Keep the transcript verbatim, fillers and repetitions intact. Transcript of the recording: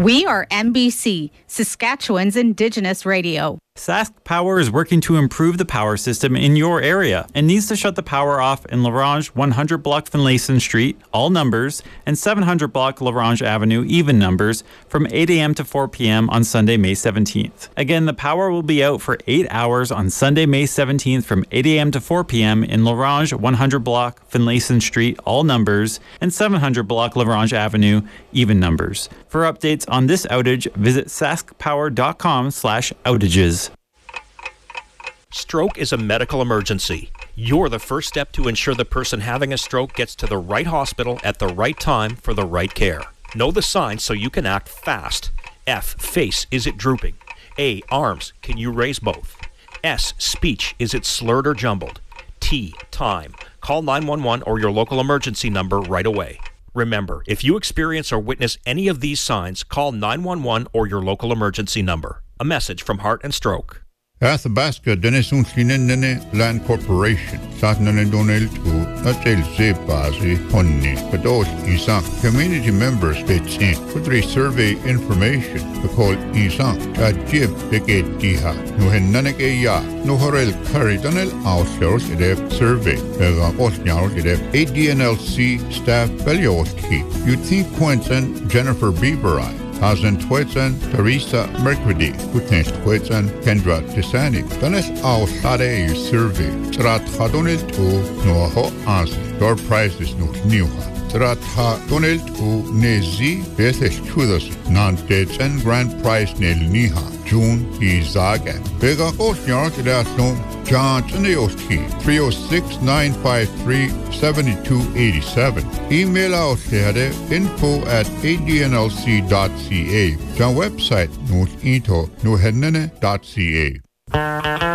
We are N B C, Saskatchewan's Indigenous radio. Sask Power is working to improve the power system in your area and needs to shut the power off in LaRange one hundred block Finlayson Street, all numbers, and seven hundred block LaRange Avenue, even numbers, from eight a.m. to four p.m. on Sunday, May seventeenth. Again, the power will be out for eight hours on Sunday, May seventeenth from eight a.m. to four p.m. in LaRange one hundred block Finlayson Street, all numbers, and seven hundred block LaRange Avenue, even numbers. For updates on this outage, visit saskpower.com slash outages. Stroke is a medical emergency. You're the first step to ensure the person having a stroke gets to the right hospital at the right time for the right care. Know the signs so you can act fast. F. Face. Is it drooping? A. Arms. Can you raise both? S. Speech. Is it slurred or jumbled? T. Time. Call nine one one or your local emergency number right away. Remember, if you experience or witness any of these signs, call nine one one or your local emergency number. A message from Heart and Stroke. Athabasca Denisonsinene Land Corporation, Satnan Donel to Atel Zepazi, Honey, Kados Isan, community members, Betsin, Kudri survey information, the call Isan, Tajib Deke Diha, Nuhenaneke Ya, Nuhorel Karidanel Aushaus Edef survey, Ega Osnyaus Edef, A D N L C staff Belioski, you think Quentin Jennifer Bieberai. Hazen Twetsen, Teresa Mercredi, Putens Twetsen, Kendra Tisani, Danes Au Sade survey, Trat Hadonel to Noaho Ansi, door prizes no Niuha. Trat Hadonel to Nezi, Beses Chudas, non Tetsen Grand Prize Nel Niha, June Izaga. Bega Osnyar Kedasno, John Chaneoski, three oh six, nine five three, seven two eight seven. Email out here info at a d n l c dot c a. John website, no ito, no henene dot c a.